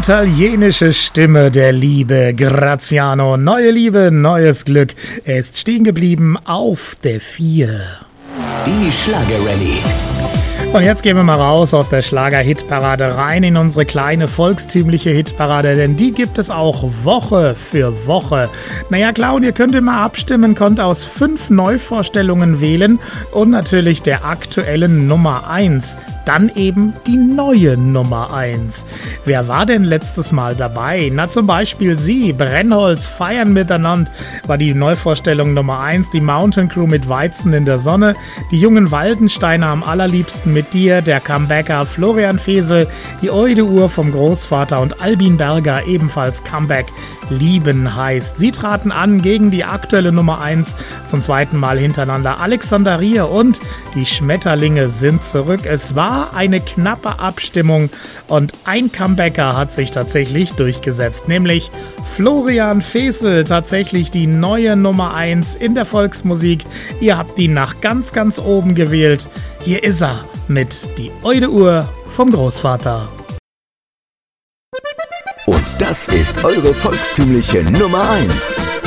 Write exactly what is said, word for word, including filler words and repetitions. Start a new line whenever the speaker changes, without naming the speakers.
italienische Stimme der Liebe, Graziano. Neue Liebe, neues Glück. Er ist stehen geblieben auf der vier.
Die Schlagerrallye.
Und jetzt gehen wir mal raus aus der Schlager-Hitparade rein in unsere kleine volkstümliche Hitparade, denn die gibt es auch Woche für Woche. Naja klar, und ihr könnt immer abstimmen, könnt aus fünf Neuvorstellungen wählen und natürlich der aktuellen Nummer eins. Dann eben die neue Nummer eins. Wer war denn letztes Mal dabei? Na, zum Beispiel Sie, Brennholz, Feiern miteinander war die Neuvorstellung Nummer eins, die Mountain Crew mit Weizen in der Sonne, die jungen Waldensteiner am allerliebsten mit dir, der Comebacker Florian Fesel, die Eude-Uhr vom Großvater und Albin Berger, ebenfalls Comeback, Lieben heißt. Sie traten an gegen die aktuelle Nummer eins zum zweiten Mal hintereinander. Alexander Rier und die Schmetterlinge sind zurück. Es war eine knappe Abstimmung und ein Comebacker hat sich tatsächlich durchgesetzt, nämlich Florian Fesel, tatsächlich die neue Nummer eins in der Volksmusik. Ihr habt ihn nach ganz, ganz oben gewählt. Hier ist er mit die Eude-Uhr vom Großvater.
Und das ist eure volkstümliche Nummer eins.